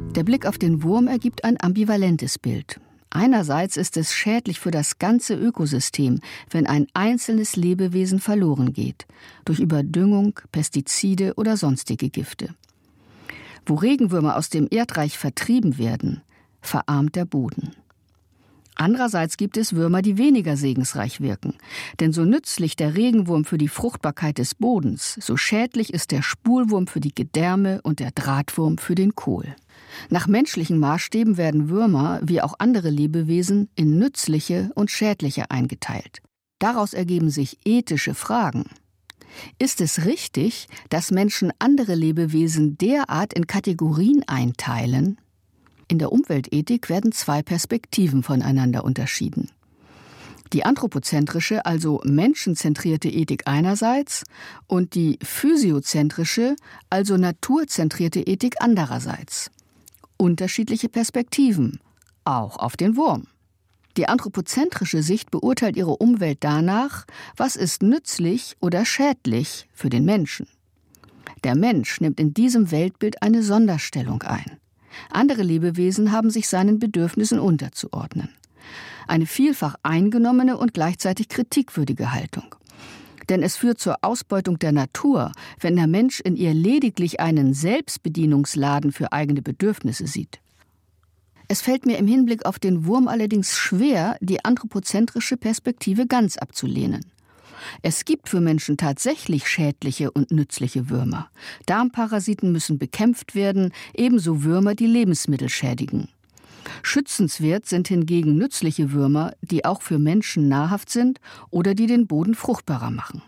Der Blick auf den Wurm ergibt ein ambivalentes Bild. Einerseits ist es schädlich für das ganze Ökosystem, wenn ein einzelnes Lebewesen verloren geht, durch Überdüngung, Pestizide oder sonstige Gifte. Wo Regenwürmer aus dem Erdreich vertrieben werden, verarmt der Boden. Andererseits gibt es Würmer, die weniger segensreich wirken. Denn so nützlich der Regenwurm für die Fruchtbarkeit des Bodens, so schädlich ist der Spulwurm für die Gedärme und der Drahtwurm für den Kohl. Nach menschlichen Maßstäben werden Würmer, wie auch andere Lebewesen, in nützliche und schädliche eingeteilt. Daraus ergeben sich ethische Fragen. Ist es richtig, dass Menschen andere Lebewesen derart in Kategorien einteilen? In der Umweltethik werden zwei Perspektiven voneinander unterschieden. Die anthropozentrische, also menschenzentrierte Ethik einerseits und die physiozentrische, also naturzentrierte Ethik andererseits. Unterschiedliche Perspektiven, auch auf den Wurm. Die anthropozentrische Sicht beurteilt ihre Umwelt danach, was ist nützlich oder schädlich für den Menschen. Der Mensch nimmt in diesem Weltbild eine Sonderstellung ein. Andere Lebewesen haben sich seinen Bedürfnissen unterzuordnen. Eine vielfach eingenommene und gleichzeitig kritikwürdige Haltung. Denn es führt zur Ausbeutung der Natur, wenn der Mensch in ihr lediglich einen Selbstbedienungsladen für eigene Bedürfnisse sieht. Es fällt mir im Hinblick auf den Wurm allerdings schwer, die anthropozentrische Perspektive ganz abzulehnen. Es gibt für Menschen tatsächlich schädliche und nützliche Würmer. Darmparasiten müssen bekämpft werden, ebenso Würmer, die Lebensmittel schädigen. Schützenswert sind hingegen nützliche Würmer, die auch für Menschen nahrhaft sind oder die den Boden fruchtbarer machen.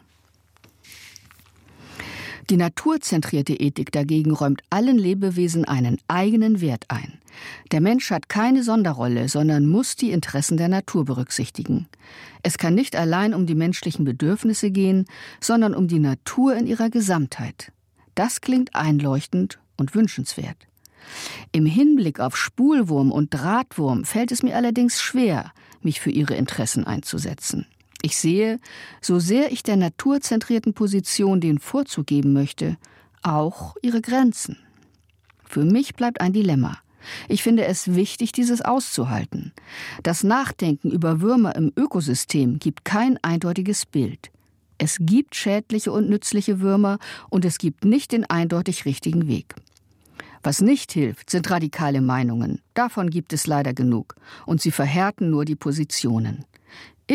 Die naturzentrierte Ethik dagegen räumt allen Lebewesen einen eigenen Wert ein. Der Mensch hat keine Sonderrolle, sondern muss die Interessen der Natur berücksichtigen. Es kann nicht allein um die menschlichen Bedürfnisse gehen, sondern um die Natur in ihrer Gesamtheit. Das klingt einleuchtend und wünschenswert. Im Hinblick auf Spulwurm und Drahtwurm fällt es mir allerdings schwer, mich für ihre Interessen einzusetzen. Ich sehe, so sehr ich der naturzentrierten Position den Vorzug geben möchte, auch ihre Grenzen. Für mich bleibt ein Dilemma. Ich finde es wichtig, dieses auszuhalten. Das Nachdenken über Würmer im Ökosystem gibt kein eindeutiges Bild. Es gibt schädliche und nützliche Würmer und es gibt nicht den eindeutig richtigen Weg. Was nicht hilft, sind radikale Meinungen. Davon gibt es leider genug. Und sie verhärten nur die Positionen.